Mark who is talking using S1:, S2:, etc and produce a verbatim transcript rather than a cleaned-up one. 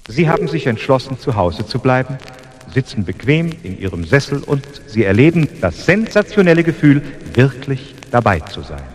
S1: Sie haben sich entschlossen, zu Hause zu bleiben, sitzen bequem in Ihrem Sessel und Sie erleben das sensationelle Gefühl, wirklich dabei zu sein.